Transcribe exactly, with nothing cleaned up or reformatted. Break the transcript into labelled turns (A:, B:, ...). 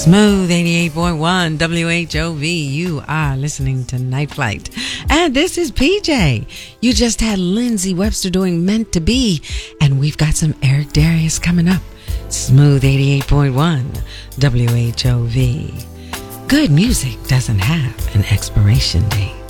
A: Smooth eighty-eight point one W H O V. You are listening to Night Flight. And this is P J. You just had Lindsay Webster doing Meant to Be. And we've got some Eric Darius coming up. Smooth eighty-eight point one W H O V. Good music doesn't have an expiration date.